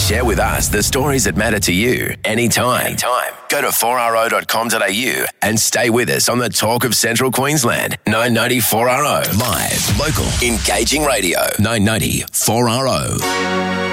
Share with us the stories that matter to you anytime. Go to 4RO.com.au and stay with us on the Talk of Central Queensland. 990 4RO. Live, local, engaging radio. 990 4RO.